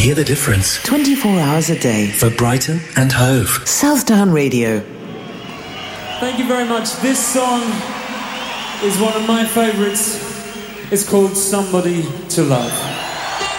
Hear the difference. 24 hours a day. For Brighton and Hove. Southdown Radio. Thank you very much. This song is one of my favourites. It's called Somebody to Love.